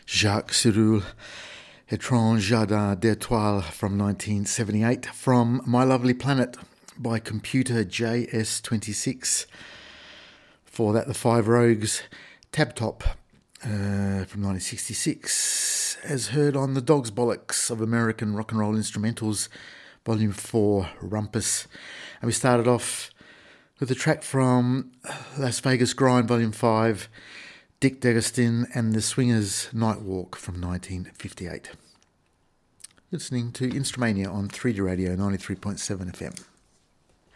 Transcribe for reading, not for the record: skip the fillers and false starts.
Jacques Cyrul, Étrange Jardin d'Étoiles from 1978, from My Lovely Planet by Computer JS26. For that, The Five Rogues, Tab Top from 1966, as heard on The Dog's Bollocks of American Rock and Roll Instrumentals, Volume 4, Rumpus. And we started off with a track from Las Vegas Grind, Volume 5, Dick D'Agostin and the Swingers' Nightwalk from 1958. Listening to Instrumania on 3D Radio 93.7 FM.